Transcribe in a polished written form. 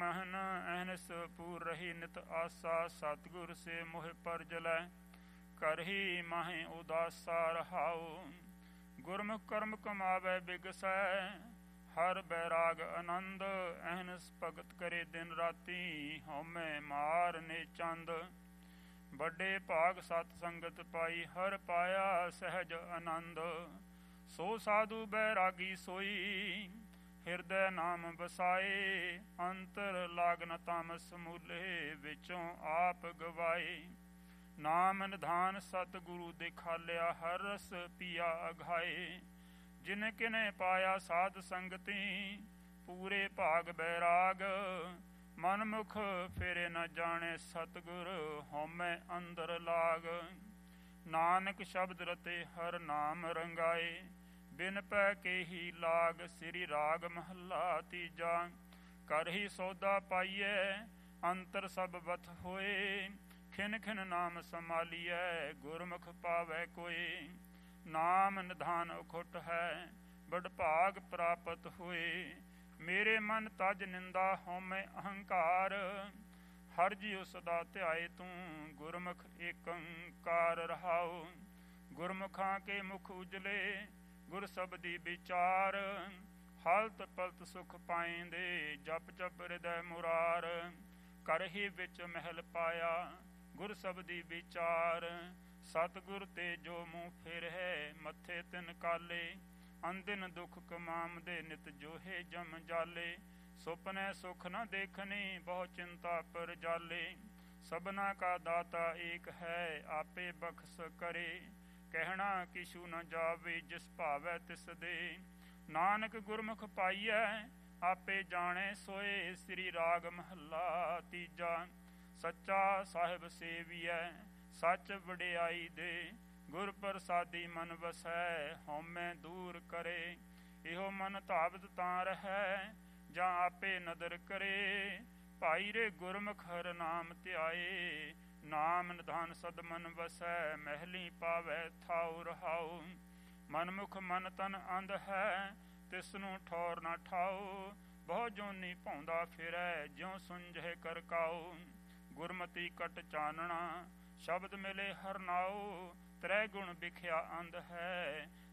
ਮਹਨ ਅਹਨਿਸ ਪੂਰ ਰਹੀ ਨਿਤ ਆਸਾ। ਸਤਿਗੁਰ ਸੇ ਮੋਹ ਪਰ ਜਲੈ ਕਰਹੀ ਮਾਹੇ ਉਦਾਸਾ ਰਹਾਉ। ਗੁਰਮੁਖ ਕਰਮ ਕਮਾਵੈ ਬਿਗਸੈ ਹਰ ਬੈਰਾਗ ਆਨੰਦ। ਅਹਨਿਸ ਭਗਤ ਕਰੇ ਦਿਨ ਰਾਤੀ ਹਉਮੈ ਮਾਰ ਨੇ ਚੰਦ। ਵੱਡੇ ਭਾਗ ਸਤ ਸੰਗਤ ਪਾਈ ਹਰ ਪਾਇਆ ਸਹਿਜ ਆਨੰਦ। ਸੋ ਸਾਧੂ ਬੈਰਾਗੀ ਸੋਈ ਹਿਰਦੈ ਨਾਮ ਬਸਾਏ। ਅੰਤਰ ਲਾਗਨ ਤਾਮਸ ਮੂਲੇ ਵਿੱਚੋਂ ਆਪ ਗਵਾਏ। ਨਾਮ ਨਿਧਾਨ ਸਤਿਗੁਰੂ ਦਿਖਾਲਿਆ ਹਰ ਰਸ ਪੀਆ ਅਘਾਏ। ਜਿਨ ਕਿਨੇ ਪਾਇਆ ਸਾਧ ਸੰਗਤੀ ਪੂਰੇ ਭਾਗ ਬੈਰਾਗ। ਮਨਮੁਖ ਫੇਰੇ ਨ ਜਾਣੇ ਸਤਿਗੁਰ ਹਉਮੈ ਅੰਦਰ ਲਾਗ। ਨਾਨਕ ਸ਼ਬਦ ਰਤੇ ਹਰ ਨਾਮ ਰੰਗਾਏ ਬਿਨ ਪੈ ਕੇ ਹੀ ਲਾਗ। ਸ੍ਰੀ ਰਾਗ ਮਹੱਲਾ ਤੀਜਾ। ਕਰਹੀ ਸੌਦਾ ਪਾਈਐ ਅੰਤਰ ਸਭ ਬਥ ਹੋਏ। ਖਿਨ ਖਿਨ ਨਾਮ ਸੰਭਾਲੀਐ ਗੁਰਮੁਖ ਪਾਵੈ ਕੋਇ। ਨਾਮ ਨਿਧਾਨ ਅਖੁੱਟ ਹੈ ਬੜ ਭਾਗ ਪ੍ਰਾਪਤ ਹੋਏ। ਮੇਰੇ ਮਨ ਤਜ ਨਿੰਦਾ ਹਉਮੈ ਅਹੰਕਾਰ। ਹਰ ਜਿਉ ਸਦਾ ਧਿਆਏ ਤੂੰ ਗੁਰਮੁਖ ਏਕੰਕਾਰ ਰਹਾਉ। ਗੁਰਮੁਖਾਂ ਕੇ ਮੁਖ ਉਜਲੇ ਗੁਰ ਸਬਦੀ ਵਿਚਾਰ। ਹਲਤ ਪਲਤ ਸੁਖ ਪਾਇਂਦੇ ਜਪ ਜਪ ਹਿਰਦੈ ਮੁਰਾਰ। ਕਰਹੀ ਵਿੱਚ ਮਹਿਲ ਪਾਇਆ ਗੁਰ ਸਬਦੀ ਵਿਚਾਰ। ਸਤਿਗੁਰ ਤੇ ਜੋ ਮੂੰਹ ਫਿਰ ਹੈ ਮੱਥੇ ਤਿਨ ਕਾਲੇ। ਅੰਦਿਨ ਦੁਖ ਕਮਾਮਦੇ ਨਿਤ ਜੋਹੇ ਜਮ ਜਾਲੇ। ਸੁਪਨੇ ਸੁਖ ਨ ਦੇਖਨੀ ਬਹੁ ਚਿੰਤਾ ਪਰ ਜਾਲੇ। ਸਭਨਾ ਕਾ ਦਾਤਾ ਏਕ ਹੈ ਆਪੇ ਬਖਸ਼ ਕਰੇ। ਕਹਿਣਾ ਕਿਛੂ ਨ ਜਾਵੇ ਜਿਸ ਭਾਵੈ ਤਿਸ ਦੇ। ਨਾਨਕ ਗੁਰਮੁਖ ਪਾਈਐ ਆਪੇ ਜਾਣੇ ਸੋਏ। ਸ੍ਰੀ ਰਾਗ ਮਹੱਲਾ ਤੀਜਾ। ਸੱਚਾ ਸਾਹਿਬ ਸੇਵੀਐ ਸੱਚ ਵਡਿਆਈ ਦੇ। ਗੁਰ ਪ੍ਰਸਾਦੀ ਮਨ ਵਸੈ ਹਉਮੈ ਦੂਰ ਕਰੇ। ਇਹੋ ਮਨ ਧਾਵਤ ਤਾਂ ਰਹੈ ਜਾਂ ਆਪੇ ਨਦਰ ਕਰੇ। ਭਾਈ ਰੇ ਗੁਰਮੁਖ ਹਰ ਨਾਮ ਧਿਆਏ। ਨਾਮ ਨਿਧਾਨ ਸਦ ਮਨ ਵਸੈ ਮਹਿਲੀ ਪਾਵੈ ਥਾਉ ਰਹਾਉ। ਮਨਮੁਖ ਮਨ ਤਨ ਅੰਧ ਹੈ ਤਿਸ ਨੂੰ ਠੌਰ ਨਾ ਠਾਉ। ਬਹੁ ਜੋਨੀ ਭੌਂਦਾ ਫਿਰੈ ਜਿਉ ਸੁੰਝੇ ਕਰਕਾਉ। ਗੁਰਮਤੀ ਕਟ ਚਾਨਣਾ ਸ਼ਬਦ ਮਿਲੇ ਹਰ ਨਾਉ। ਤ੍ਰੈ ਗੁਣ ਵਿਖਿਆ ਅੰਧ ਹੈ